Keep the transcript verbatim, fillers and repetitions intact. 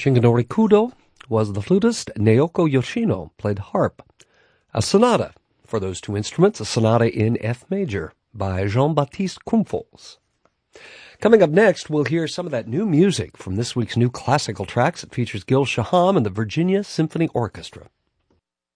Shinganori Kudo was the flutist. Naoko Yoshino played harp. A sonata for those two instruments, a sonata in F major by Jean-Baptiste Kumfos. Coming up next, we'll hear some of that new music from this week's new classical tracks. It features Gil Shaham and the Virginia Symphony Orchestra.